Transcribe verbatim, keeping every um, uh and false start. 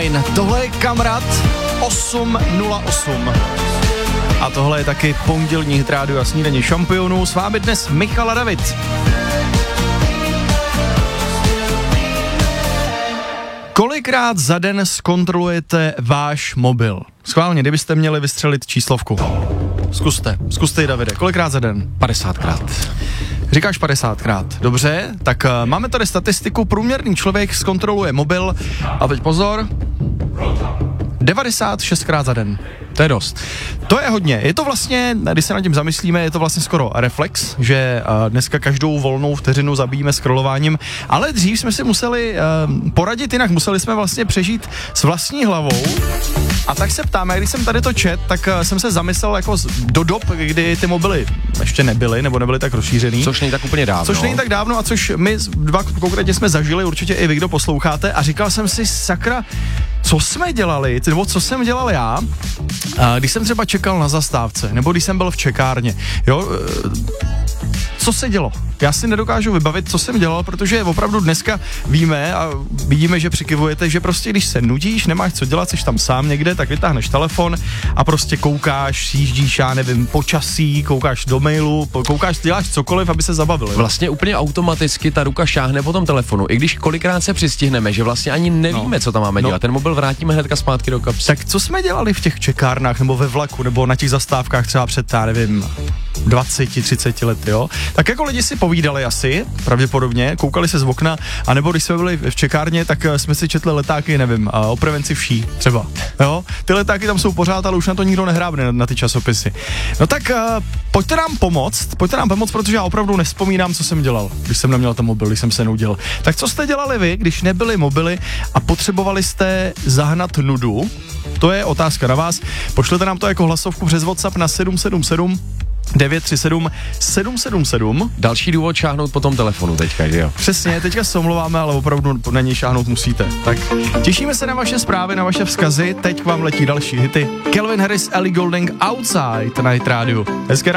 Nine. Tohle je Kamrat osm nula osm. A tohle je taky pondělní hit rádio a snídaně šampionů. S vámi dnes Michal a David. Kolikrát za den zkontrolujete váš mobil? Schválně, kdybyste měli vystřelit číslovku. Zkuste, zkuste ji, Davide. Kolikrát za den? padesátkrát. Říkáš padesátkrát. Dobře, tak uh, máme tady statistiku. Průměrný člověk zkontroluje mobil a teď pozor. devadesát šestkrát za den. To je dost. To je hodně. Je to vlastně, když se nad tím zamyslíme, je to vlastně skoro reflex, že uh, dneska každou volnou vteřinu zabíjíme scrollováním, ale dřív jsme si museli uh, poradit jinak, museli jsme vlastně přežít s vlastní hlavou. A tak se ptáme, když jsem tady to čet, tak uh, jsem se zamyslel jako z, do dob, kdy ty mobily ještě nebyly, nebo nebyly tak rozšířený. Což není tak úplně dávno. Což není tak dávno a což my dva konkrétně jsme zažili, určitě i vy, kdo posloucháte, a říkal jsem si, sakra, co jsme dělali, nebo co jsem dělal já, když jsem třeba čekal na zastávce, nebo když jsem byl v čekárně, jo, co se dělo? Já si nedokážu vybavit, co jsem dělal, protože opravdu dneska víme a vidíme, že přikivujete, že prostě když se nudíš, nemáš co dělat, jsi tam sám někde, tak vytáhneš telefon a prostě koukáš, sjíždíš, já nevím, počasí, koukáš do mailu, koukáš, děláš cokoliv, aby se zabavili. Vlastně úplně automaticky ta ruka šáhne po tom telefonu, i když kolikrát se přistihneme, že vlastně ani nevíme, no. co tam máme dělat. No. Ten mobil vrátíme hnedka zpátky do kapsy. Tak co jsme dělali v těch čekárnách nebo ve vlaku nebo na těch zastávkách třeba před, já nevím, dvacet třicet lety, jo? Tak jako lidi si povídali asi, pravděpodobně, koukali se z okna, anebo když jsme byli v čekárně, tak jsme si četli letáky, nevím, o prevenci vší třeba, jo? Ty letáky tam jsou pořád, ale už na to nikdo nehrábne na, na ty časopisy. No tak uh, pojďte nám pomoct, pojďte nám pomoct, protože já opravdu nevzpomínám, co jsem dělal, když jsem neměl ten mobil, když jsem se nudil. Tak co jste dělali vy, když nebyly mobily a potřebovali jste zahnat nudu? To je otázka na vás. Pošlete nám to jako hlasovku přes WhatsApp na sedm sedm sedm devět tři sedm sedm sedm sedm. Další důvod šáhnout po tom telefonu teďka, jo? Přesně, teďka se omlouváme, ale opravdu na něj šáhnout musíte. Tak těšíme se na vaše zprávy, na vaše vzkazy. Teď k vám letí další hity. Calvin Harris, Ellie Goulding, Outside na Hit rádiu. Hezké